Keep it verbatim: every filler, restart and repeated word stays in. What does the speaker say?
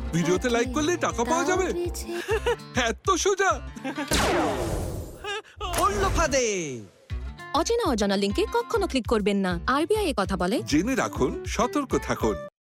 ভিডিওতে লাইক করলে টাকা পাওয়া যাবে? এত সোজা। পড়লো ফাঁদে। অচেনা অজানা লিঙ্কে কখনো ক্লিক করবেন না। আরবিআই এ কথা বলে। জেনে রাখুন, সতর্ক থাকুন।